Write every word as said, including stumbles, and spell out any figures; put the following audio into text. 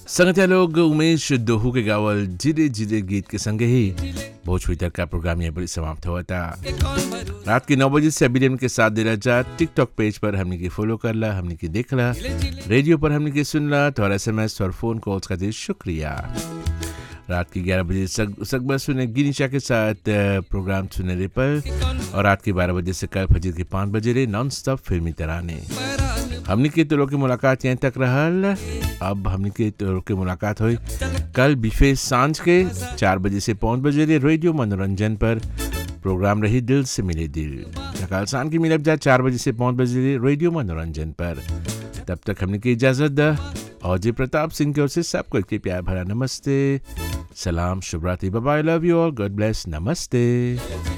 संगतिया लोग उमेश दोहू के गावल जिरे जिरे गीत के संगे ही भोजपुरी तक का प्रोग्राम यहाँ पर समाप्त हुआ था। रात के नौ बजे से अभी के साथ दे जा टिकटॉक पेज पर हमने की फॉलो कर ला, हमने की देख ला, रेडियो पर हमने की सुन ला तो एस एम एस और फोन कॉल्स का दिल शुक्रिया। रात के ग्यारह बजे सग सगबा सुने गिनीशा के साथ प्रोग्राम सुने रे पर और रात के बारह बजे से कल फजर के पाँच बजे रे नॉन स्टॉप फिल्मी तराने हमने के तो की मुलाकात यहाँ तक रहल। अब हमने के तो की मुलाकात हुई कल बिफे सांझ के चार बजे से पाँच बजे रे रेडियो मनोरंजन पर प्रोग्राम रही दिल से मिले दिल। कल शाम की मिलब जा चार बजे से पाँच बजे रे रेडियो मनोरंजन पर। तब तक हमने की इजाज़त दा और जय प्रताप सिंह की ओर से सबको एक प्यार भरा नमस्ते, सलाम, शुभ रात्रि, by by, love you all, God bless, नमस्ते।